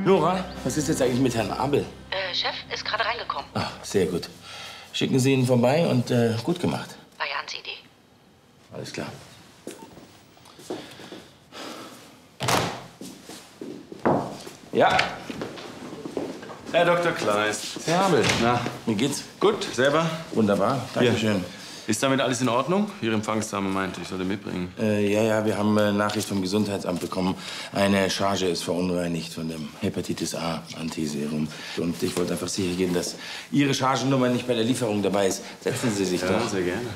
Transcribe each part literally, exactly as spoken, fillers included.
Nora, was ist jetzt eigentlich mit Herrn Abel? Äh, Chef ist gerade reingekommen. Ach, sehr gut. Schicken Sie ihn vorbei und äh, gut gemacht. War Jans Idee. Alles klar. Ja. Herr Doktor Kleist. Herr Abel, na, wie geht's? Gut, selber? Wunderbar, dankeschön. Ist damit alles in Ordnung? Ihre Empfangsdame meinte, ich sollte mitbringen. Äh, ja, ja, wir haben äh, Nachricht vom Gesundheitsamt bekommen. Eine Charge ist verunreinigt von dem Hepatitis A Antiserum. Und ich wollte einfach sicher gehen, dass Ihre Chargennummer nicht bei der Lieferung dabei ist. Setzen Sie sich Ja, doch. sehr gerne.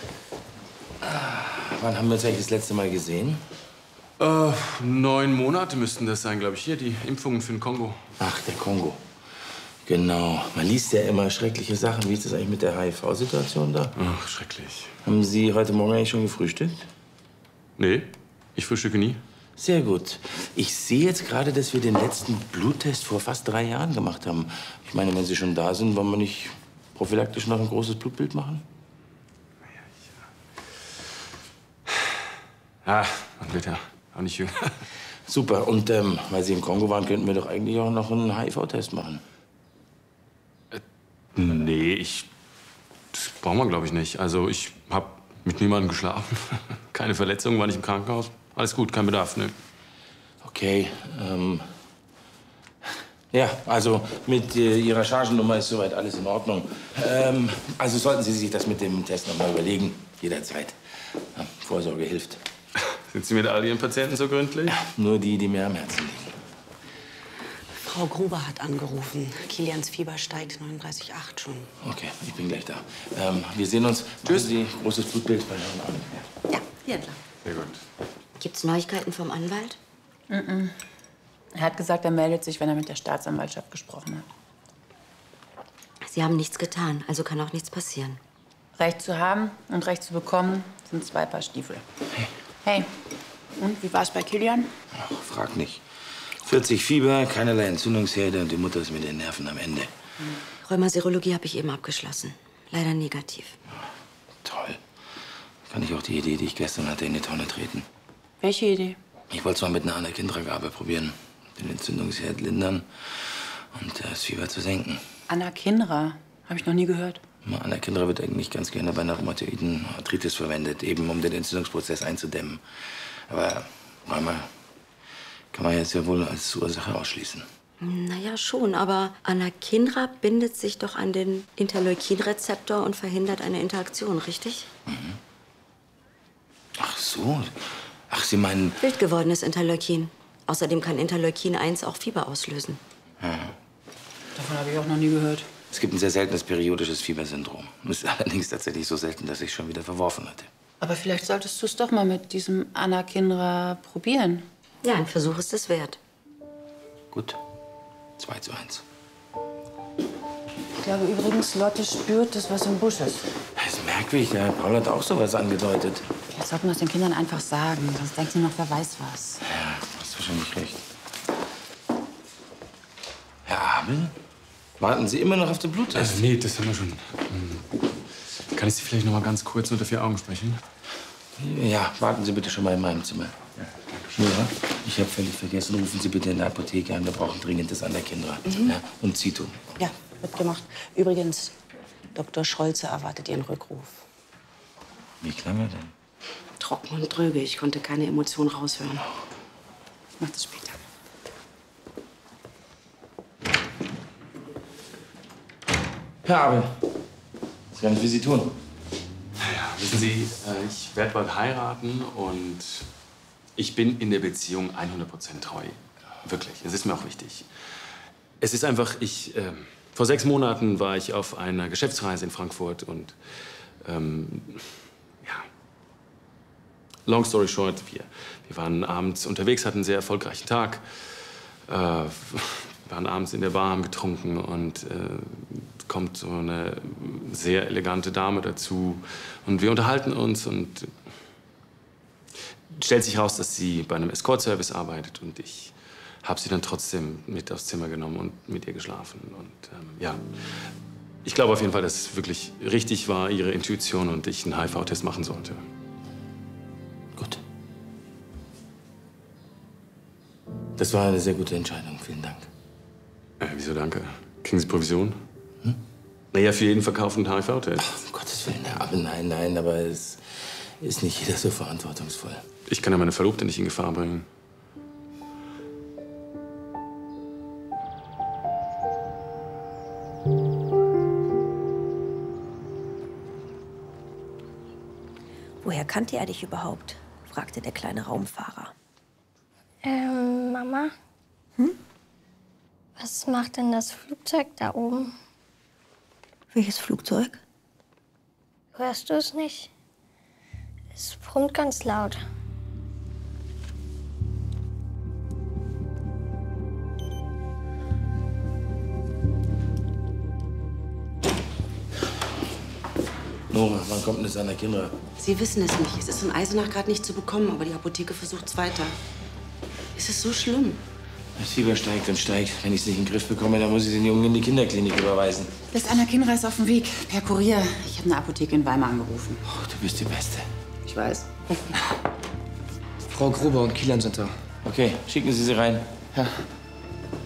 Wann haben wir uns eigentlich das letzte Mal gesehen? Äh, neun Monate müssten das sein, glaube ich. Hier, die Impfungen für den Kongo. Ach, der Kongo. Genau. Man liest ja immer schreckliche Sachen. Wie ist das eigentlich mit der H I V-Situation da? Ach, schrecklich. Haben Sie heute Morgen eigentlich schon gefrühstückt? Nee, ich frühstücke nie. Sehr gut. Ich sehe jetzt gerade, dass wir den letzten Bluttest vor fast drei Jahren gemacht haben. Ich meine, wenn Sie schon da sind, wollen wir nicht prophylaktisch noch ein großes Blutbild machen? Ja, man wird ja auch nicht jünger. Super. Und ähm, weil Sie im Kongo waren, könnten wir doch eigentlich auch noch einen H I V-Test machen. Nee, ich. Das brauchen wir, glaube ich, nicht. Also, ich habe mit niemandem geschlafen. Keine Verletzungen, war nicht im Krankenhaus. Alles gut, kein Bedarf, ne? Okay. Ähm, ja, also mit äh, Ihrer Chargennummer ist soweit alles in Ordnung. Ähm, also sollten Sie sich das mit dem Test noch mal überlegen. Jederzeit. Ja, Vorsorge hilft. Sind Sie mit all Ihren Patienten so gründlich? Ja, nur die, die mir am Herzen liegen. Frau Gruber hat angerufen. Kilians Fieber steigt neununddreißig Komma acht schon. Okay, ich bin gleich da. Ähm, wir sehen uns. Tschüss. Sie großes Blutbild bei Herrn Abel. Ja, hier entlang. Sehr gut. Gibt's Neuigkeiten vom Anwalt? Mm-mm. Er hat gesagt, er meldet sich, wenn er mit der Staatsanwaltschaft gesprochen hat. Sie haben nichts getan, also kann auch nichts passieren. Recht zu haben und Recht zu bekommen sind zwei Paar Stiefel. Hey. Hey, und wie war's bei Kilian? Ach, frag nicht. vierzig Fieber, keinerlei Entzündungsherde und die Mutter ist mit den Nerven am Ende. Rheumaserologie habe ich eben abgeschlossen. Leider negativ. Toll. Kann ich auch die Idee, die ich gestern hatte, in die Tonne treten? Welche Idee? Ich wollte es mal mit einer Anakinra-Gabe probieren. Den Entzündungsherd lindern und das Fieber zu senken. Anakinra. Habe ich noch nie gehört. Anakinra wird eigentlich ganz gerne bei einer rheumatoiden Arthritis verwendet, eben um den Entzündungsprozess einzudämmen. Aber Rheuma kann man jetzt ja wohl als Ursache ausschließen. Naja, schon, aber Anakinra bindet sich doch an den Interleukin-Rezeptor und verhindert eine Interaktion, richtig? Mhm. Ach so. Ach, Sie meinen... Wild gewordenes Interleukin. Außerdem kann Interleukin eins auch Fieber auslösen. Ja. Davon habe ich auch noch nie gehört. Es gibt ein sehr seltenes periodisches Fiebersyndrom. Es ist allerdings tatsächlich so selten, dass ich es schon wieder verworfen hatte. Aber vielleicht solltest du es doch mal mit diesem Anakinra probieren. Ja, ein Versuch ist es wert. Gut. zwei zu eins. Ich glaube übrigens, Lotte spürt, dass was im Busch ist. Das ist merkwürdig. Der Paul hat auch sowas angedeutet. Vielleicht sollten wir es den Kindern einfach sagen. Sonst denken sie noch, wer weiß was. Ja, du hast wahrscheinlich recht. Herr Abel? Warten Sie immer noch auf den Bluttest? Also, nee, das haben wir schon. Kann ich Sie vielleicht noch mal ganz kurz unter vier Augen sprechen? Ja, warten Sie bitte schon mal in meinem Zimmer. Ja, Nora, ich habe völlig vergessen. Rufen Sie bitte in der Apotheke an. Wir brauchen dringend das Anakinra. Mhm. Ja, und Zito. Ja, wird gemacht. Übrigens, Doktor Scholze erwartet Ihren Rückruf. Wie klang er denn? Trocken und dröge. Ich konnte keine Emotionen raushören. Ich mach das später. Herr Abel, was kann ich für Sie tun? Ja, wissen Sie, äh, ich werde bald heiraten und ich bin in der Beziehung hundert Prozent treu. Wirklich, es ist mir auch wichtig. Es ist einfach, ich, äh, vor sechs Monaten war ich auf einer Geschäftsreise in Frankfurt und, ähm, ja, long story short, wir, wir waren abends unterwegs, hatten einen sehr erfolgreichen Tag. Äh, wir waren abends in der Bar, haben getrunken und äh, kommt so eine sehr elegante Dame dazu und wir unterhalten uns und stellt sich heraus, dass sie bei einem Escort-Service arbeitet und ich habe sie dann trotzdem mit aufs Zimmer genommen und mit ihr geschlafen und ähm, ja, ich glaube auf jeden Fall, dass es wirklich richtig war, ihre Intuition und ich einen H I V-Test machen sollte. Gut. Das war eine sehr gute Entscheidung. Vielen Dank. Wieso danke? Kriegen Sie Provision? Hm? Naja, für jeden verkauften H I V-Test. Um Gottes Willen, Herr Abel, nein, nein, aber es ist nicht jeder so verantwortungsvoll. Ich kann ja meine Verlobte nicht in Gefahr bringen. Woher kannte er dich überhaupt? Fragte der kleine Raumfahrer. Ähm, Mama? Hm? Was macht denn das Flugzeug da oben? Welches Flugzeug? Hörst du es nicht? Es brummt ganz laut. Nora, wann kommt denn das an der Kinder? Sie wissen es nicht. Es ist in Eisenach gerade nicht zu bekommen, aber die Apotheke versucht es weiter. Ist es so schlimm? Das Fieber steigt und steigt. Wenn ich es nicht in den Griff bekomme, dann muss ich den Jungen in die Kinderklinik überweisen. Bis Anna Kindra ist auf dem Weg. Per Kurier. Ich habe eine Apotheke in Weimar angerufen. Oh, du bist die Beste. Ich weiß. Frau Gruber und Kilian sind da. Okay, schicken Sie sie rein. Ja.